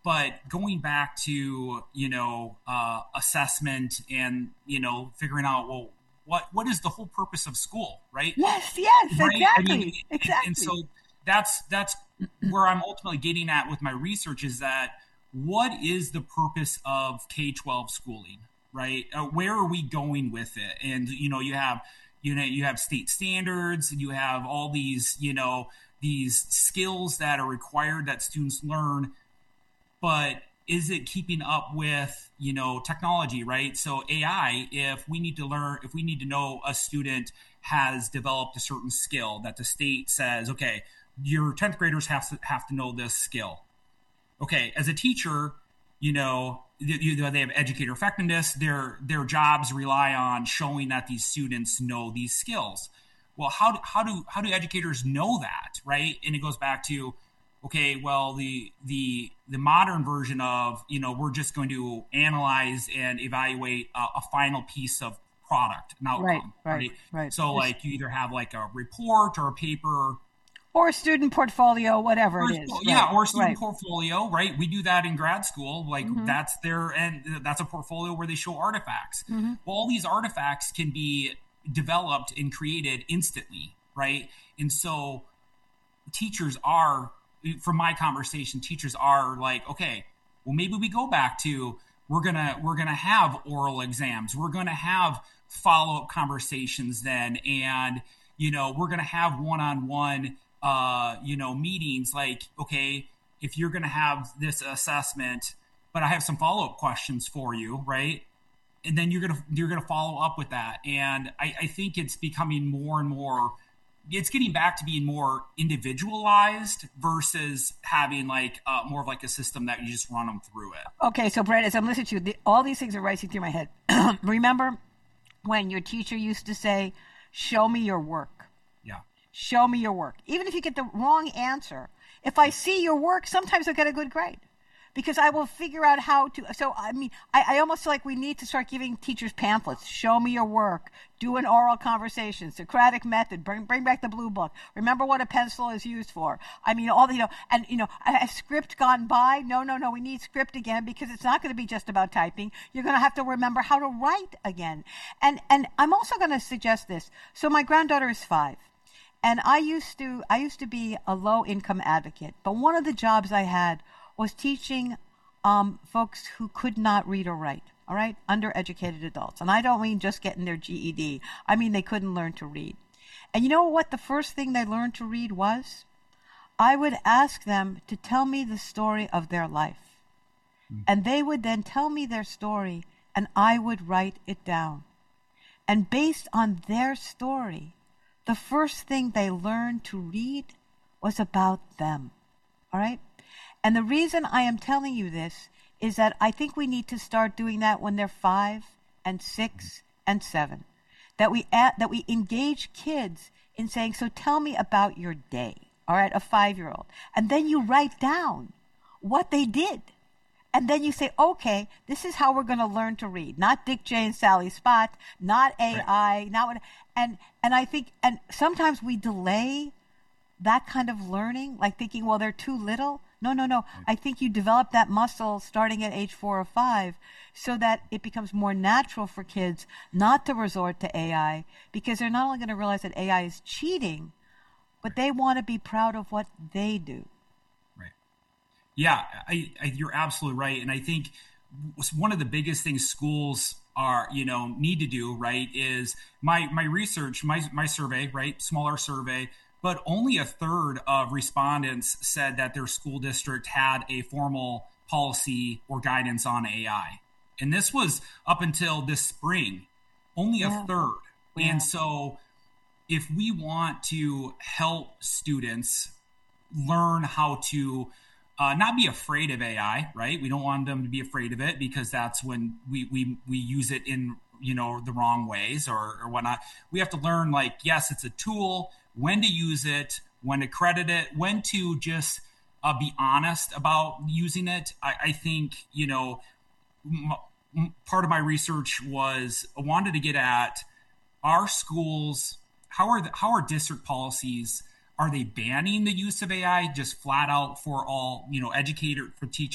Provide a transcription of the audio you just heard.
But going back to, assessment and, figuring out, well, what is the whole purpose of school, right? Yes, Right. exactly. And Exactly. so that's where I'm ultimately getting at with my research is that what is the purpose of K-12 schooling, right? Where are we going with it? And, you have state standards, you have all these, these skills that are required that students learn, but is it keeping up with technology, right? So AI, if we need to know a student has developed a certain skill that the state says, okay, your 10th graders have to know this skill. Okay, as a teacher, they have educator effectiveness. Their jobs rely on showing that these students know these skills. Well, how do educators know that, right? And it goes back to, okay, well, the modern version of, we're just going to analyze and evaluate a final piece of product, an Right, outcome, right, right? right. So like you either have like a report or a paper, Or a student portfolio, whatever it is. Right, or a student right. portfolio, right? We do that in grad school. Like Mm-hmm. that's a portfolio where they show artifacts. Mm-hmm. Well, all these artifacts can be developed and created instantly, right? And so teachers are, from my conversation, teachers are like, okay, well, maybe we go back to we're gonna have oral exams, we're gonna have follow-up conversations then, and we're gonna have one-on-one meetings. Like, okay, if you're gonna have this assessment, but I have some follow-up questions for you, right? And then you're gonna follow up with that. And I think it's becoming more and more, it's getting back to being more individualized versus having like more of like a system that you just run them through it. Okay, so Brett, as I'm listening to you, all these things are racing through my head. Remember when your teacher used to say, show me your work? Yeah. Show me your work. Even if you get the wrong answer, if I see your work, sometimes I'll get a good grade because I will figure out how to. So, I mean, I almost feel like we need to start giving teachers pamphlets. Show me your work. Do an oral conversation. Socratic method. Bring back the blue book. Remember what a pencil is used for. I mean, all the, has script gone by? No. We need script again because it's not going to be just about typing. You're going to have to remember how to write again. And I'm also going to suggest this. So my granddaughter is 5. And I used to be a low income advocate, but one of the jobs I had was teaching folks who could not read or write, all right, undereducated adults. And I don't mean just getting their GED. I mean they couldn't learn to read. And you know what the first thing they learned to read was? I would ask them to tell me the story of their life. And they would then tell me their story, and I would write it down. And based on their story, the first thing they learned to read was about them, all right? And the reason I am telling you this is that I think we need to start doing that when they're 5 and 6 and 7. That we engage kids in saying, so tell me about your day, all right, a 5-year-old. And then you write down what they did. And then you say, okay, this is how we're going to learn to read. Not Dick, Jay, and Sally Spot, not AI, right. Not what. And I think, and sometimes we delay that kind of learning, like thinking, well, they're too little. No. Right. I think you develop that muscle starting at age 4 or 5 so that it becomes more natural for kids not to resort to AI because they're not only going to realize that AI is cheating, but they want to be proud of what they do. Right. Yeah, you're absolutely right. And I think one of the biggest things schools are, need to do, right, is my research, my survey, right, smaller survey, but only a third of respondents said that their school district had a formal policy or guidance on AI. And this was up until this spring, only a third. Yeah. And so if we want to help students learn how to not be afraid of AI, right? We don't want them to be afraid of it because that's when we use it in, the wrong ways or whatnot. We have to learn, like, yes, it's a tool, when to use it, when to credit it, when to just be honest about using it. I think, part of my research was I wanted to get at our schools, how are district policies, are they banning the use of AI just flat out for all, for teachers?